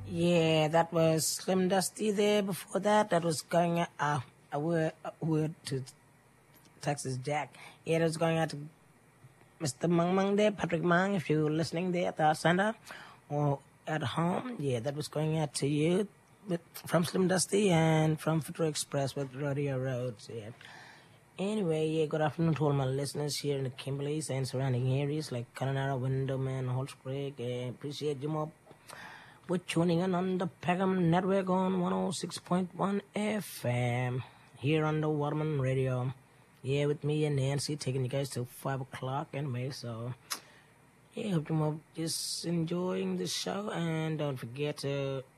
Yeah, that was Slim Dusty there. Before that, that was going a word to Texas Jack. Yeah, that was going out to Mr. Mung Mung there, Patrick Mung, if you're listening there at the center or at home. Yeah, that was going out to you from Slim Dusty and from Future Express with Rodeo Roads. Yeah. Anyway, yeah, good afternoon to all my listeners here in the Kimberleys and surrounding areas like Connemara, Windham, Halls Creek. Appreciate you more. We're tuning in on the Peckham Network on 106.1 FM here on the Waterman Radio. Yeah, with me and Nancy taking you guys till 5 o'clock anyway. So, yeah, hope you're just enjoying the show. And don't forget to